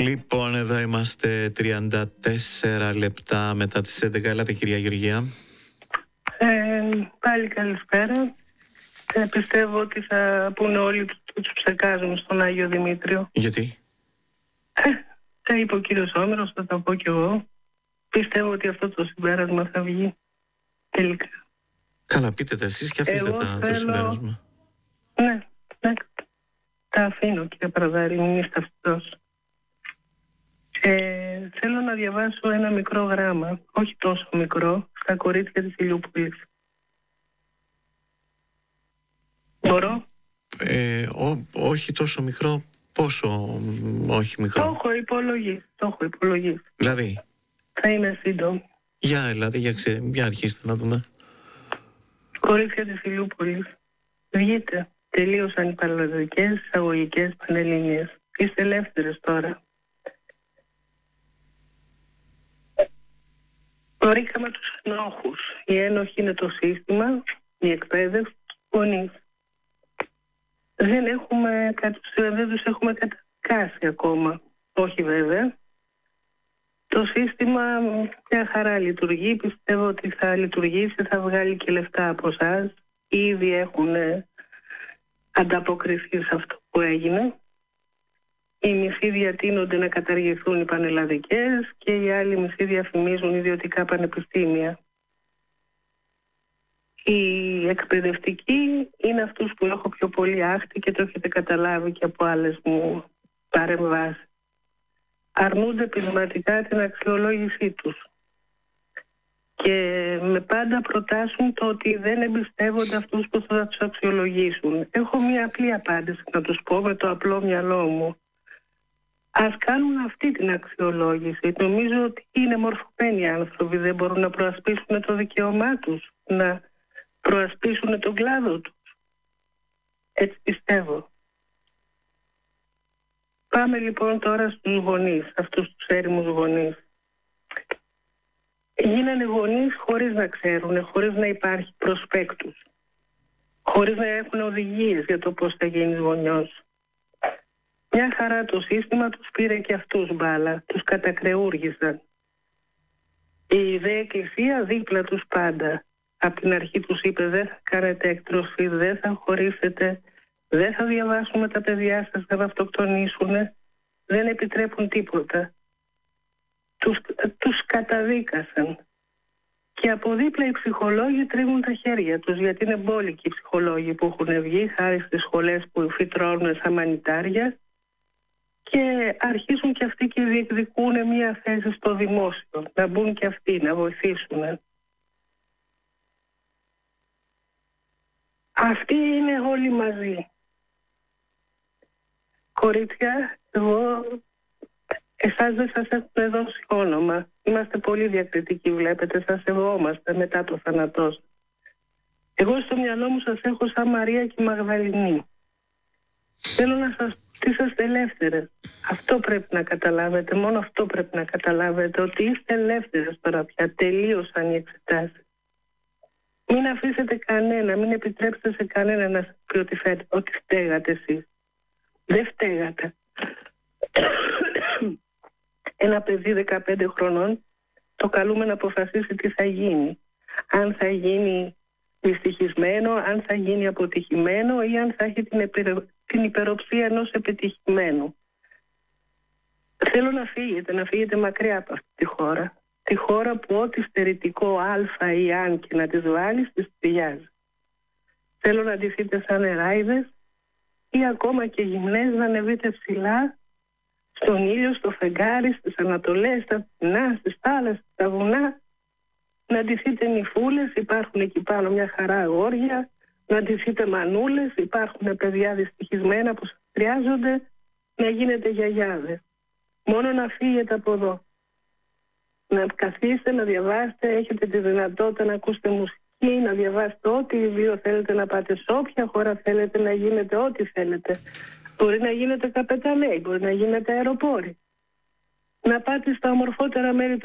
Λοιπόν, εδώ είμαστε 34 λεπτά μετά τις 11. Ελάτε, κυρία Γεωργία. Πάλι καλησπέρα. Πιστεύω ότι θα πούνε όλοι τους ψεκάζουν στον Άγιο Δημήτριο. Γιατί? Τα είπε ο κύριος Όμηρος, θα τα πω κι εγώ. Πιστεύω ότι αυτό το συμπέρασμα θα βγει τελικά. Καλά, πείτε τα εσείς και αφήστε το συμπέρασμα. Ναι. Τα αφήνω, κύριε Παραδάρη, μην είστε αυτός. Θέλω να διαβάσω ένα μικρό γράμμα, όχι τόσο μικρό, στα κορίτσια της Ηλιούπολης. Μπορώ? Όχι τόσο μικρό. Πόσο όχι μικρό? Το έχω υπολογίσει. Δηλαδή? Θα είναι σύντομο. Για αρχίστε να δούμε. Κορίτσια της Ηλιούπολης, βγείτε. Τελείωσαν οι παραδοτικές εισαγωγικές πανελληνίες. Είστε ελεύθερες τώρα. Βρήκαμε τους ενόχους. Οι ένοχοι είναι το σύστημα, η εκπαίδευση, οι γονείς. Δεν τους έχουμε καταδικάσει ακόμα. Όχι βέβαια. Το σύστημα μια χαρά λειτουργεί. Πιστεύω ότι θα λειτουργήσει, θα βγάλει και λεφτά από εσάς. Ήδη έχουν ανταποκριθεί σε αυτό που έγινε. Οι μισοί διατείνονται να καταργηθούν οι πανελλαδικές και οι άλλοι μισοί διαφημίζουν ιδιωτικά πανεπιστήμια. Οι εκπαιδευτικοί είναι αυτούς που έχω πιο πολύ άχτη και το έχετε καταλάβει και από άλλες μου παρεμβάσεις. Αρνούνται πεισματικά την αξιολόγησή τους και με πάντα προτάσουν το ότι δεν εμπιστεύονται αυτούς που θα τους αξιολογήσουν. Έχω μία απλή απάντηση να τους πω με το απλό μυαλό μου. Ας κάνουν αυτή την αξιολόγηση. Νομίζω ότι είναι μορφωμένοι άνθρωποι, δεν μπορούν να προασπίσουν το δικαίωμά τους, να προασπίσουν τον κλάδο τους. Έτσι πιστεύω. Πάμε λοιπόν τώρα στους γονείς, αυτούς τους έρημους γονείς. Γίνανε γονείς χωρίς να ξέρουν, χωρίς να υπάρχει προσπέκτους, χωρίς να έχουν οδηγίες για το πώς θα γίνεις γονιός. Μια χαρά το σύστημα τους πήρε και αυτούς μπάλα, τους κατακρεούργησαν. Η ιδέα εκκλησία δίπλα τους πάντα. Από την αρχή τους είπε δεν θα κάνετε εκτροφή, δεν θα χωρίσετε, δεν θα διαβάσουμε τα παιδιά σας να αυτοκτονήσουν, δεν επιτρέπουν τίποτα. Τους καταδίκασαν. Και από δίπλα οι ψυχολόγοι τρίβουν τα χέρια τους, γιατί είναι μπόλικοι οι ψυχολόγοι που έχουν βγει χάρη στις σχολές που φυτρώνουν σαν μανιτάρια και αρχίζουν και αυτοί και διεκδικούν μια θέση στο δημόσιο, να μπουν και αυτοί, να βοηθήσουν. Αυτοί είναι όλοι μαζί. Κορίτσια, εγώ εσάς δεν σας έχουμε δώσει όνομα. Είμαστε πολύ διακριτικοί, βλέπετε, σας σεβόμαστε μετά το θάνατό σας. Εγώ στο μυαλό μου σας έχω σαν Μαρία και Μαγδαληνή. Θέλω να σας πω ότι είσαστε ελεύθερες. Αυτό πρέπει να καταλάβετε, μόνο αυτό πρέπει να καταλάβετε, ότι είστε ελεύθερες τώρα πια, τελείωσαν οι εξετάσεις. Μην αφήσετε κανένα, μην επιτρέψετε σε κανένα να σας πει ότι φταίγατε εσείς. Δεν φταίγατε. Ένα παιδί 15 χρονών το καλούμε να αποφασίσει τι θα γίνει. Αν θα γίνει δυστυχισμένο, αν θα γίνει αποτυχημένο ή αν θα έχει την υπεροψία ενός επιτυχημένου. Θέλω να φύγετε μακριά από αυτή τη χώρα. Τη χώρα που ό,τι στερητικό α ή αν και να τις βάλεις, τις πηγάζει. Θέλω να ντυθείτε σαν εράιδες ή ακόμα και γυμνές να ανεβείτε ψηλά στον ήλιο, στο φεγγάρι, στις ανατολές, στα πτηνά, στις θάλασσες, στα βουνά. Να ντυθείτε νυφούλες, υπάρχουν εκεί πάνω μια χαρά αγόρια. Να ντυθείτε μανούλες, υπάρχουν παιδιά δυστυχισμένα που σας χρειάζονται. Να γίνετε γιαγιάδες. Μόνο να φύγετε από εδώ. Να καθίσετε, να διαβάσετε, έχετε τη δυνατότητα να ακούσετε μουσική, να διαβάσετε ό,τι βιβλίο θέλετε, να πάτε σε όποια χώρα θέλετε, να γίνετε ό,τι θέλετε. Μπορεί να γίνετε καπεταναίοι, μπορεί να γίνετε αεροπόροι. Να πάτε στα ομορφότερα μέρη του